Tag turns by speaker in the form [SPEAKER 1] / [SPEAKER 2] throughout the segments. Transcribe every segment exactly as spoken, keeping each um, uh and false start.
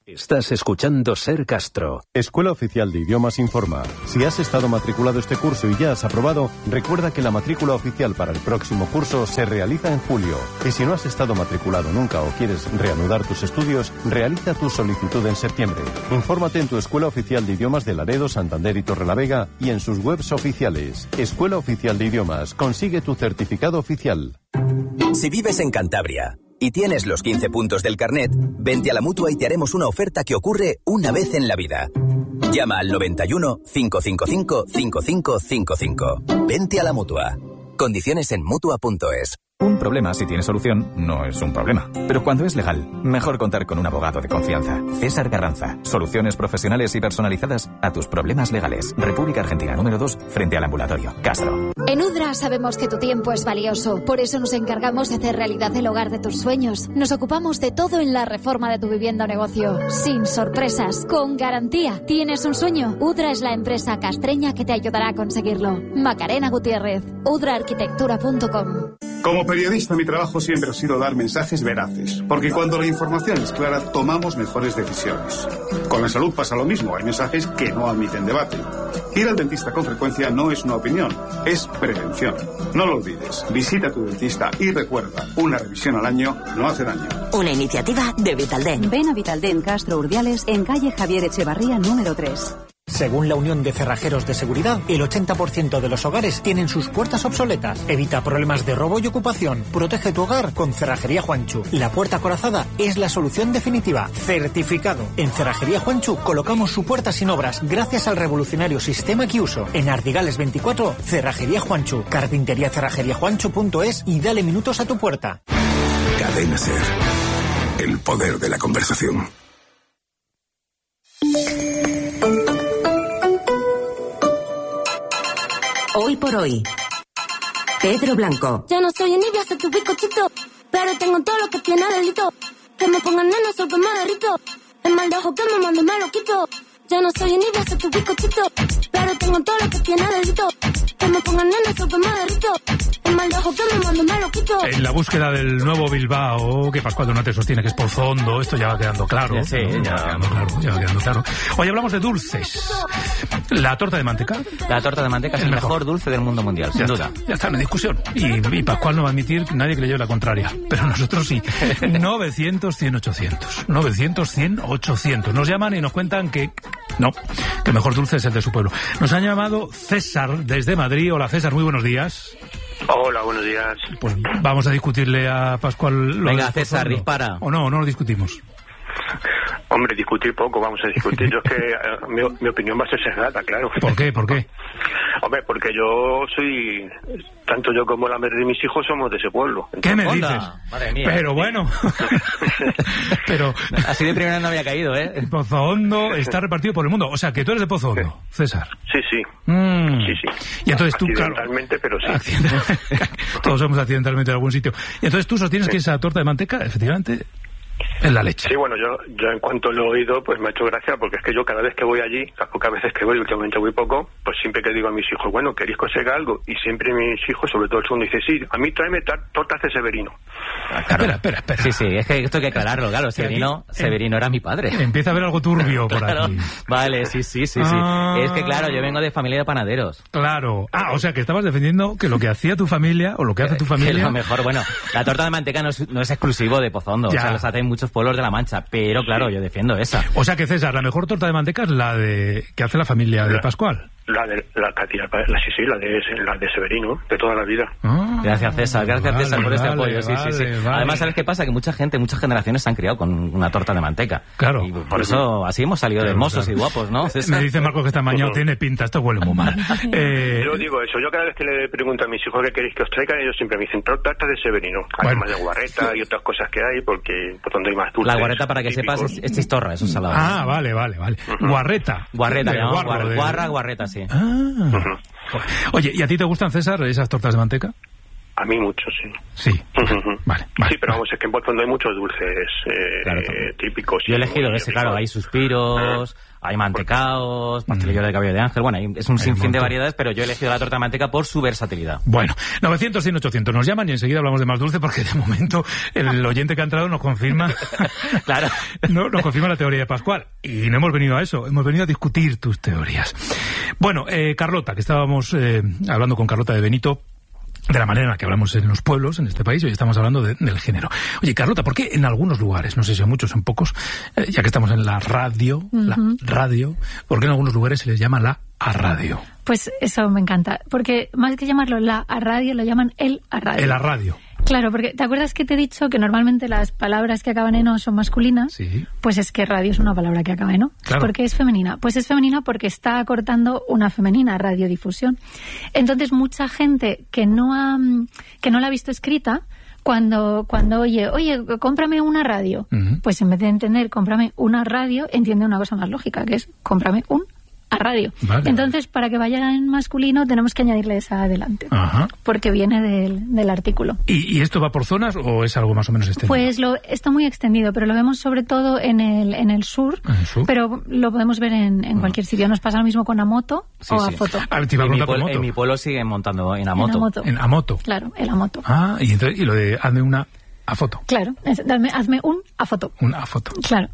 [SPEAKER 1] Estás escuchando Ser Castro.
[SPEAKER 2] Escuela Oficial de Idiomas informa. Si has estado matriculado este curso y ya has aprobado, recuerda que la matrícula oficial para el próximo curso se realiza en julio. Y si no has estado matriculado nunca o quieres reanudar tus estudios, realiza tu solicitud en septiembre. Infórmate en tu Escuela Oficial de Idiomas de Laredo, Santander y Torrelavega y en sus webs oficiales. Escuela Oficial de Idiomas. Consigue tu certificado oficial.
[SPEAKER 3] Si vives en Cantabria y tienes los quince puntos del carnet, vente a la Mutua y te haremos una oferta que ocurre una vez en la vida. Llama al noventa y uno, cinco cinco cinco, cinco cinco cinco cinco. Vente a la Mutua. Condiciones en Mutua punto es.
[SPEAKER 4] Un problema, si tiene solución, no es un problema. Pero cuando es legal, mejor contar con un abogado de confianza. César Carranza. Soluciones profesionales y personalizadas a tus problemas legales. República Argentina número dos, frente al ambulatorio. Castro.
[SPEAKER 5] En Udra sabemos que tu tiempo es valioso. Por eso nos encargamos de hacer realidad el hogar de tus sueños. Nos ocupamos de todo en la reforma de tu vivienda o negocio. Sin sorpresas, con garantía. ¿Tienes un sueño? Udra es la empresa castreña que te ayudará a conseguirlo. Macarena Gutiérrez. udra arquitectura punto com.
[SPEAKER 6] Como periodista, mi trabajo siempre ha sido dar mensajes veraces, porque cuando la información es clara, tomamos mejores decisiones. Con la salud pasa lo mismo, hay mensajes que no admiten debate. Ir al dentista con frecuencia no es una opinión, es prevención. No lo olvides, visita a tu dentista y recuerda, una revisión al año no hace daño.
[SPEAKER 7] Una iniciativa de Vitaldent.
[SPEAKER 8] Ven a Vitaldent Castro Urdiales en calle Javier Echevarría número tres.
[SPEAKER 9] Según la Unión de Cerrajeros de Seguridad, el ochenta por ciento de los hogares tienen sus puertas obsoletas. Evita problemas de robo y ocupación. Protege tu hogar con Cerrajería Juanchu. La puerta acorazada es la solución definitiva. Certificado. En Cerrajería Juanchu colocamos su puerta sin obras gracias al revolucionario sistema Kiuso. En Ardigales veinticuatro, Cerrajería Juanchu. Carpintería cerrajería juanchu punto es y dale minutos a tu puerta.
[SPEAKER 10] Cadena Ser. El poder de la conversación.
[SPEAKER 7] Hoy por hoy, Pedro Blanco.
[SPEAKER 11] Ya no soy envidia, soy tu bizcochito, pero tengo todo lo que tiene delito. Que me pongan nena, soy que me derrito. El mal de ojo que me mando me lo quito. Ya no soy envidia, soy tu bizcochito, pero tengo todo lo que tiene delito. Que me pongan nena, soy que me derrito. El mal de ojo que me mando me lo quito.
[SPEAKER 12] En la búsqueda del nuevo Bilbao, que Pascual Donate sostiene que es Pozondo, esto ya va quedando claro.
[SPEAKER 13] Sí,
[SPEAKER 12] ¿no?
[SPEAKER 13] ya.
[SPEAKER 12] ya va quedando claro, ya va quedando claro. Hoy hablamos de dulces. La torta de manteca.
[SPEAKER 13] La torta de manteca es el mejor, mejor dulce del mundo mundial, sin
[SPEAKER 12] ya
[SPEAKER 13] duda.
[SPEAKER 12] Está, ya está en la discusión. Y, y Pascual no va a admitir que nadie que le lleve la contraria. Pero nosotros sí. novecientos, cien, ochocientos. novecientos, cien, ochocientos. Nos llaman y nos cuentan que no, que el mejor dulce es el de su pueblo. Nos han llamado César desde Madrid. Hola César, muy buenos días.
[SPEAKER 14] Hola, buenos días.
[SPEAKER 12] Pues vamos a discutirle a Pascual. Lo
[SPEAKER 13] Venga, César, dispara.
[SPEAKER 12] ¿O no? ¿O no lo discutimos?
[SPEAKER 14] Hombre, discutir poco, vamos a discutir. Yo es que uh, mi, mi opinión va a ser sesgada, claro.
[SPEAKER 12] ¿Por qué? ¿Por qué?
[SPEAKER 14] Hombre, porque yo soy, tanto yo como la madre de mis hijos somos de ese pueblo.
[SPEAKER 12] Entonces, ¿qué me
[SPEAKER 13] Onda,
[SPEAKER 12] dices?
[SPEAKER 13] Madre mía.
[SPEAKER 12] Pero bueno. Pero
[SPEAKER 13] así de primera no había caído, ¿eh?
[SPEAKER 12] El Pozo Hondo está repartido por el mundo. O sea, que tú eres de Pozo Hondo, César.
[SPEAKER 14] Sí, sí.
[SPEAKER 12] Mm.
[SPEAKER 14] Sí, sí.
[SPEAKER 12] Y entonces tú, claro.
[SPEAKER 14] Accidentalmente, pero sí.
[SPEAKER 12] Accidental... Todos somos accidentalmente en algún sitio. Y entonces tú sostienes sí. que esa torta de manteca, efectivamente, es la leche.
[SPEAKER 14] Sí, bueno, yo, yo en cuanto lo he oído, pues me ha hecho gracia, porque es que yo cada vez que voy allí, las pocas veces que voy, últimamente voy poco, pues siempre que digo a mis hijos, bueno, ¿queréis que os haga algo? Y siempre mis hijos, sobre todo el segundo, dice, sí, a mí tráeme tortas de Severino.
[SPEAKER 12] Ah, claro. Espera, espera, espera.
[SPEAKER 13] Sí, sí, es que esto hay que aclararlo, claro, Severino, aquí, Severino era mi padre.
[SPEAKER 12] Empieza a haber algo turbio por
[SPEAKER 13] claro.
[SPEAKER 12] aquí.
[SPEAKER 13] Vale, sí, sí, sí, sí. Ah, es que claro, yo vengo de familia de panaderos.
[SPEAKER 12] Claro. Ah, o sea, que estabas defendiendo que lo que hacía tu familia, o lo que hace tu familia...
[SPEAKER 13] Que lo mejor, bueno, la torta de manteca no es, no es exclusivo de Pozondo, ya. O sea, los hacen muos pueblos de La Mancha, pero claro, yo defiendo esa.
[SPEAKER 12] O sea que, César, la mejor torta de manteca es la de que hace la familia de Pascual.
[SPEAKER 14] La de la, la, la sí, sí, la de, la de Severino, de toda la vida.
[SPEAKER 13] Ah, gracias, César, gracias,
[SPEAKER 12] vale,
[SPEAKER 13] César, por este
[SPEAKER 12] vale,
[SPEAKER 13] apoyo. Sí,
[SPEAKER 12] vale,
[SPEAKER 13] sí, sí.
[SPEAKER 12] Vale.
[SPEAKER 13] Además, ¿sabes qué pasa? Que mucha gente, muchas generaciones se han criado con una torta de manteca.
[SPEAKER 12] Claro.
[SPEAKER 13] Y por eso así hemos salido claro, de hermosos claro. y guapos, ¿no, César?
[SPEAKER 12] Me dice Marco que esta mañana uh-huh. tiene pinta, esto huele muy mal.
[SPEAKER 14] eh... Yo digo eso, yo cada vez que le pregunto a mis hijos qué queréis que os traigan, ellos siempre me dicen tortas de Severino. Bueno. Además de guarreta y otras cosas que hay, porque por donde hay más dulces.
[SPEAKER 13] La guarreta, para que típicos. sepas, es, es chistorra, eso es salado.
[SPEAKER 12] Ah, vale, vale, vale. Uh-huh. Guarreta.
[SPEAKER 13] Guarreta, ¿no?
[SPEAKER 12] Guarro,
[SPEAKER 13] de... Guarra, guarreta, sí.
[SPEAKER 12] Ah. Uh-huh. Oye, ¿y a ti te gustan, César, esas tortas de manteca?
[SPEAKER 14] A mí mucho, sí.
[SPEAKER 12] Sí,
[SPEAKER 14] uh-huh.
[SPEAKER 12] vale, vale.
[SPEAKER 14] Sí, pero vamos, es que en Pozondo hay muchos dulces eh,
[SPEAKER 13] claro,
[SPEAKER 14] eh, típicos.
[SPEAKER 13] Yo he elegido ese, claro, hay suspiros, hay mantecaos, pastelillo de cabello de ángel, bueno, hay, es un hay sinfín un de variedades, pero yo he elegido la torta de manteca por su versatilidad.
[SPEAKER 12] Bueno, novecientos, cien, ochocientos nos llaman y enseguida hablamos de más dulce porque de momento el oyente que ha entrado nos confirma
[SPEAKER 13] claro,
[SPEAKER 12] no, nos confirma la teoría de Pascual y no hemos venido a eso, hemos venido a discutir tus teorías. Bueno, eh, Carlota, que estábamos eh, hablando con Carlota de Benito de la manera en la que hablamos en los pueblos, en este país, hoy estamos hablando de, del género. Oye, Carlota, ¿por qué en algunos lugares, no sé si en muchos o en pocos, eh, ya que estamos en la radio, uh-huh. la radio, ¿por qué en algunos lugares se les llama la a radio?
[SPEAKER 15] Pues eso me encanta, porque más que llamarlo la a radio, lo llaman el a radio.
[SPEAKER 12] El a radio.
[SPEAKER 15] Claro, porque ¿te acuerdas que te he dicho que normalmente las palabras que acaban en o son masculinas?
[SPEAKER 12] Sí.
[SPEAKER 15] Pues es que radio es una palabra que acaba en o.
[SPEAKER 12] Claro.
[SPEAKER 15] ¿Por qué es femenina? Pues es femenina porque está acortando una femenina, radiodifusión. Entonces, mucha gente que no ha, que no la ha visto escrita, cuando, cuando oye, oye, cómprame una radio, uh-huh. pues en vez de entender cómprame una radio, entiende una cosa más lógica, que es cómprame un a radio.
[SPEAKER 12] Vale,
[SPEAKER 15] Entonces,
[SPEAKER 12] vale.
[SPEAKER 15] para que vaya en masculino tenemos que añadirle esa adelante.
[SPEAKER 12] Ajá.
[SPEAKER 15] Porque viene del, del artículo.
[SPEAKER 12] ¿Y, ¿Y esto va por zonas o es algo más o menos extendido?
[SPEAKER 15] Pues lo, está muy extendido, pero lo vemos sobre todo en el, en el sur,
[SPEAKER 12] ¿En el sur?
[SPEAKER 15] Pero lo podemos ver en, en uh-huh. cualquier sitio. Nos pasa lo mismo con Amoto
[SPEAKER 13] sí,
[SPEAKER 15] o
[SPEAKER 13] sí.
[SPEAKER 15] Afoto.
[SPEAKER 12] Ah, te iba a
[SPEAKER 13] en, mi
[SPEAKER 12] con
[SPEAKER 13] pueblo,
[SPEAKER 12] moto.
[SPEAKER 13] en mi pueblo siguen montando en Amoto.
[SPEAKER 15] En Amoto.
[SPEAKER 12] En Amoto.
[SPEAKER 15] Claro, el Amoto.
[SPEAKER 12] Ah, y, entonces, y lo de hazme una Afoto.
[SPEAKER 15] Claro, es, dame, hazme un Afoto.
[SPEAKER 12] Un Afoto.
[SPEAKER 15] Claro.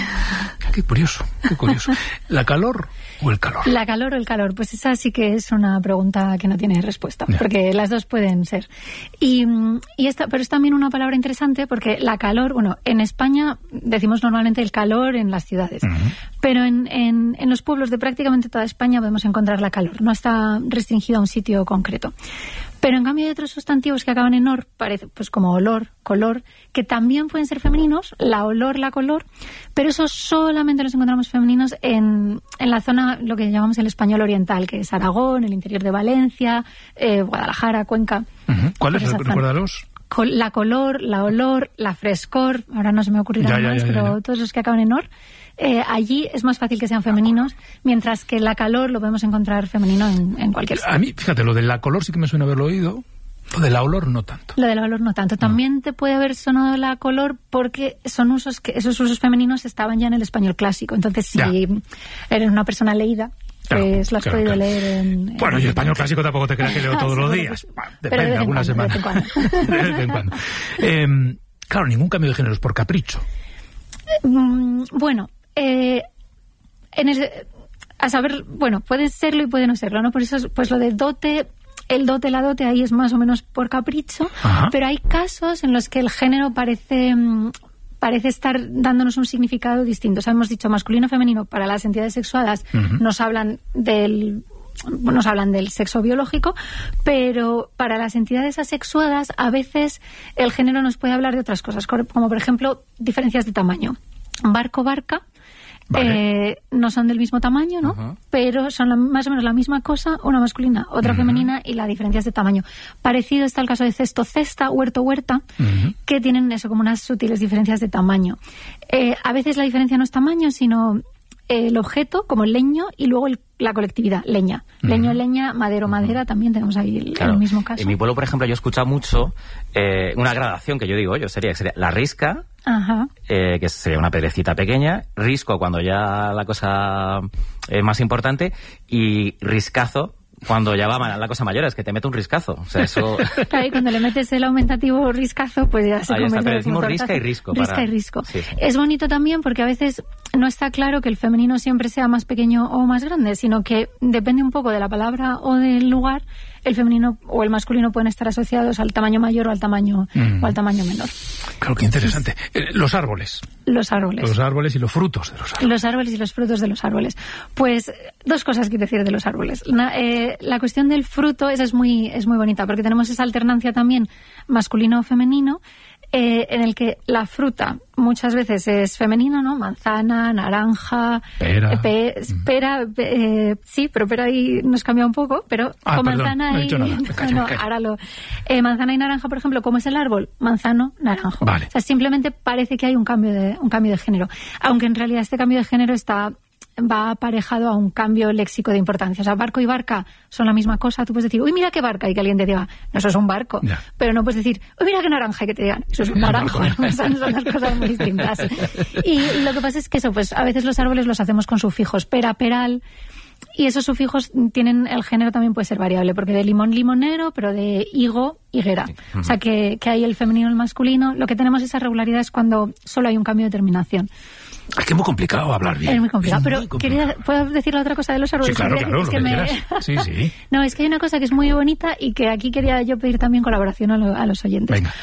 [SPEAKER 12] Qué curioso, qué curioso. ¿La calor o el calor?
[SPEAKER 15] La calor o el calor, pues esa sí que es una pregunta que no tiene respuesta, yeah. porque las dos pueden ser. Y, y esta, pero es también una palabra interesante porque la calor, bueno, en España decimos normalmente el calor en las ciudades, uh-huh. pero en, en, en los pueblos de prácticamente toda España podemos encontrar la calor, no está restringido a un sitio concreto. Pero en cambio hay otros sustantivos que acaban en or, parece, pues como olor, color, que también pueden ser femeninos, la olor, la color, pero esos solamente los encontramos femeninos en, en la zona, lo que llamamos el español oriental, que es Aragón, el interior de Valencia, eh, Guadalajara, Cuenca.
[SPEAKER 12] Uh-huh. ¿Cuáles? Recuérdalos.
[SPEAKER 15] La color, la olor, la frescor, ahora no se me ocurrirán más, pero ya, ya. todos los que acaban en or, eh, allí es más fácil que sean femeninos, mientras que la calor lo podemos encontrar femenino en, en cualquier sitio.
[SPEAKER 12] A mí, fíjate, lo de la color sí que me suena haberlo oído, lo de la olor no tanto.
[SPEAKER 15] Lo de la olor no tanto. También no. te puede haber sonado la color porque son usos que esos usos femeninos estaban ya en el español clásico. Entonces, si ya. eres una persona leída,
[SPEAKER 12] Claro,
[SPEAKER 15] pues lo has
[SPEAKER 12] claro,
[SPEAKER 15] podido
[SPEAKER 12] claro.
[SPEAKER 15] leer en...
[SPEAKER 12] Bueno,
[SPEAKER 15] en...
[SPEAKER 12] yo español clásico tampoco te creas que leo todos
[SPEAKER 15] sí,
[SPEAKER 12] los
[SPEAKER 15] bueno,
[SPEAKER 12] días.
[SPEAKER 15] pues,
[SPEAKER 12] Depende, de alguna semana.
[SPEAKER 15] De vez en cuando.
[SPEAKER 12] De vez en cuando. Eh, claro, ningún cambio de género es por capricho.
[SPEAKER 15] Mm, bueno, eh, en el, a saber, bueno, puede serlo y puede no serlo, ¿no? Por eso, pues lo de dote... El dote, la dote, ahí es más o menos por capricho, Ajá. pero hay casos en los que el género parece... parece estar dándonos un significado distinto. O sea, hemos dicho masculino o femenino para las entidades sexuadas, uh-huh. nos hablan del nos hablan del sexo biológico, pero para las entidades asexuadas a veces el género nos puede hablar de otras cosas, como por ejemplo diferencias de tamaño. Barco, barca, Vale. Eh, no son del mismo tamaño, ¿no? Uh-huh. Pero son la, más o menos la misma cosa, una masculina, otra uh-huh. femenina, y la diferencia es de tamaño. Parecido está el caso de cesto, cesta, huerto, huerta, uh-huh. que tienen eso, como unas sutiles diferencias de tamaño. Eh, a veces la diferencia no es tamaño, sino el objeto, como el leño, y luego el, la colectividad, leña. Uh-huh. Leño, leña, madero, madera, también tenemos ahí el,
[SPEAKER 13] claro.
[SPEAKER 15] el mismo caso.
[SPEAKER 13] En mi pueblo, por ejemplo, yo he escuchado mucho eh, una gradación que yo digo, yo sería, sería la risca,
[SPEAKER 15] Ajá.
[SPEAKER 13] Eh, que sería una piedrecita pequeña, risco cuando ya la cosa es más importante, y riscazo cuando ya va la cosa mayor, es que te mete un riscazo. O sea, eso...
[SPEAKER 15] Claro, y cuando le metes el aumentativo riscazo, pues ya se
[SPEAKER 13] Ahí
[SPEAKER 15] convierte
[SPEAKER 13] está, pero
[SPEAKER 15] en
[SPEAKER 13] decimos
[SPEAKER 15] un
[SPEAKER 13] risca y risco.
[SPEAKER 15] Risca
[SPEAKER 13] para...
[SPEAKER 15] y risco.
[SPEAKER 13] Sí, sí.
[SPEAKER 15] Es bonito también porque a veces no está claro que el femenino siempre sea más pequeño o más grande, sino que depende un poco de la palabra o del lugar, el femenino o el masculino pueden estar asociados al tamaño mayor o al tamaño, mm. o al tamaño menor.
[SPEAKER 12] Claro, qué interesante. Eh, los árboles.
[SPEAKER 15] Los árboles.
[SPEAKER 12] Los árboles y los frutos de los árboles.
[SPEAKER 15] Los árboles y los frutos de los árboles. Pues dos cosas quiero decir de los árboles. La, eh, la cuestión del fruto, esa es muy, es muy bonita, porque tenemos esa alternancia también masculino-femenino, eh, en el que la fruta muchas veces es femenina, ¿no? Manzana, naranja,
[SPEAKER 12] pera,
[SPEAKER 15] eh, pe, pera eh, sí, pero pera ahí nos cambia un poco, pero
[SPEAKER 12] ah,
[SPEAKER 15] con
[SPEAKER 12] perdón,
[SPEAKER 15] manzana
[SPEAKER 12] no he
[SPEAKER 15] y...
[SPEAKER 12] dicho nada. Me callo,
[SPEAKER 15] no,
[SPEAKER 12] me callo.
[SPEAKER 15] ahora lo... Eh, manzana y naranja, por ejemplo, ¿cómo es el árbol? Manzano, naranjo.
[SPEAKER 12] Vale.
[SPEAKER 15] O sea, simplemente parece que hay un cambio de, un cambio de género, aunque en realidad este cambio de género está va aparejado a un cambio léxico de importancia. O sea, barco y barca son la misma cosa. Tú puedes decir, uy, mira qué barca, y que alguien te diga, no, eso es un barco. Ya. Pero no puedes decir, uy, mira qué naranja, y que te digan, eso es un naranjo. ¿No? Son, son las cosas muy distintas. Y lo que pasa es que eso, pues a veces los árboles los hacemos con sufijos pera, peral. Y esos sufijos tienen, el género también puede ser variable, porque de limón, limonero, pero de higo, higuera. Sí. Uh-huh. O sea, que, que hay el femenino y el masculino. Lo que tenemos esa regularidad es cuando solo hay un cambio de terminación.
[SPEAKER 12] Es que es muy complicado hablar bien.
[SPEAKER 15] Es muy complicado,
[SPEAKER 12] es
[SPEAKER 15] pero
[SPEAKER 12] muy complicado.
[SPEAKER 15] Quería, ¿puedo decir la otra cosa de los árboles?
[SPEAKER 12] Sí, claro,
[SPEAKER 15] que,
[SPEAKER 12] claro,
[SPEAKER 15] es
[SPEAKER 12] lo
[SPEAKER 15] que
[SPEAKER 12] que
[SPEAKER 15] me...
[SPEAKER 12] quieras. Sí, sí.
[SPEAKER 15] No, es que hay una cosa que es muy bonita y que aquí quería yo pedir también colaboración a, lo, a los oyentes.
[SPEAKER 12] Venga.